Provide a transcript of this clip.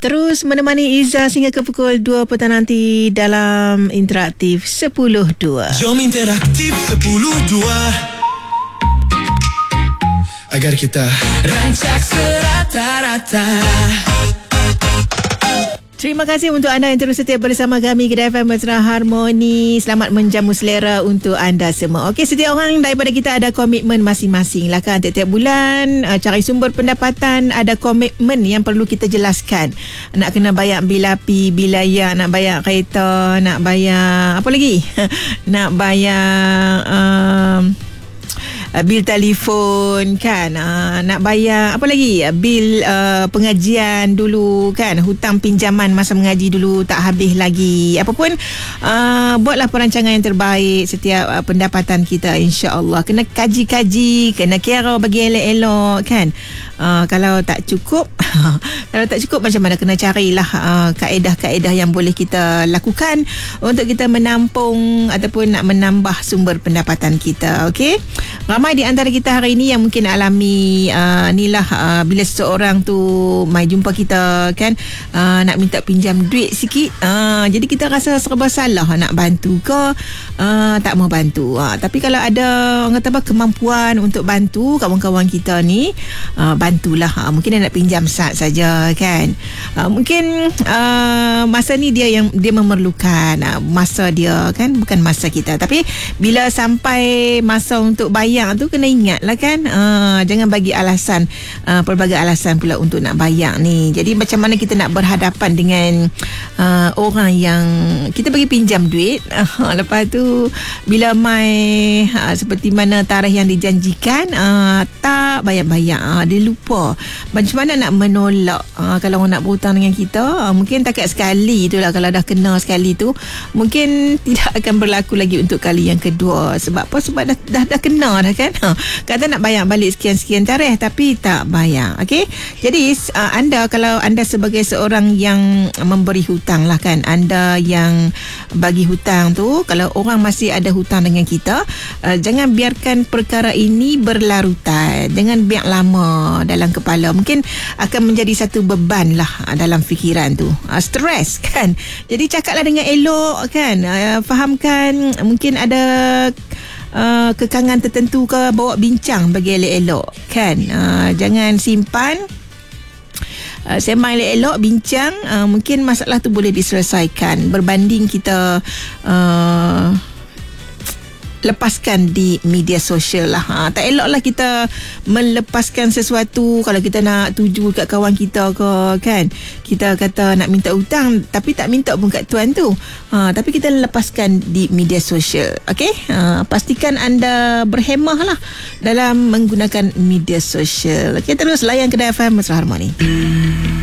Terus menemani Iza sehingga ke pukul 2 petang nanti dalam Interaktif 10.2. Jom Interaktif 10.2 agar kita rancak serata-rata. Terima kasih untuk anda yang terus setia bersama kami Kedai FM Mesra Harmoni. Selamat menjamu selera untuk anda semua. Okey, setiap orang daripada kita ada komitmen masing-masing lah kan. Tiap-tiap bulan cari sumber pendapatan, ada komitmen yang perlu kita jelaskan. Nak kena bayar bil api, bil air, nak bayar kereta, nak bayar apa lagi? Nak bayar bil telefon kan, nak bayar apa lagi, bil pengajian dulu kan, hutang pinjaman masa mengaji dulu tak habis lagi. Apapun buatlah perancangan yang terbaik setiap pendapatan kita, insya-Allah. Kena kaji-kaji, kena kira bagi elok-elok kan. Kalau tak cukup kalau tak cukup macam mana, kena carilah kaedah-kaedah yang boleh kita lakukan untuk kita menampung ataupun nak menambah sumber pendapatan kita. Okey, ramai di antara kita hari ini yang mungkin alami bila seseorang tu mai jumpa kita kan, nak minta pinjam duit sikit, jadi kita rasa serba salah nak bantu ke tak mau bantu. Tapi kalau ada orang kata kemampuan untuk bantu kawan-kawan kita ni, bantulah. Mungkin dia nak pinjam saja kan, mungkin masa ni dia memerlukan masa dia kan, bukan masa kita. Tapi bila sampai masa untuk bayar tu, kena ingat lah kan, jangan bagi alasan, pelbagai alasan pula untuk nak bayar ni. Jadi macam mana kita nak berhadapan dengan orang yang kita bagi pinjam duit, lepas tu bila mai seperti mana tarikh yang dijanjikan, tak bayar-bayar, dia lupa. Macam mana nak menolak kalau orang nak berhutang dengan kita? Mungkin takat sekali tu lah. Kalau dah kena sekali tu, mungkin tidak akan berlaku lagi untuk kali yang kedua. Sebab apa? Sebab dah kena dah kan. Kata nak bayar balik sekian-sekian tarikh tapi tak bayar. Okey, jadi kalau anda sebagai seorang yang memberi hutang lah kan, anda yang bagi hutang tu, kalau orang masih ada hutang dengan kita, jangan biarkan perkara ini berlarutan. Jangan biar lama dalam kepala. Mungkin akan menjadi satu beban lah dalam fikiran tu, stres kan. Jadi cakaplah dengan elok kan, fahamkan mungkin ada kekangan tertentu ke, bawa bincang bagi elok-elok kan. Jangan simpan, sembang elok-elok, bincang, mungkin masalah tu boleh diselesaikan berbanding kita lepaskan di media sosial lah. Tak eloklah kita melepaskan sesuatu kalau kita nak tuju kat kawan kita ke kan. Kita kata nak minta hutang tapi tak minta pun kat tuan tu. Tapi kita lepaskan di media sosial. Okey? Pastikan anda berhemah lah dalam menggunakan media sosial. Okey, terus layan Kedai FM Mesra Harmoni.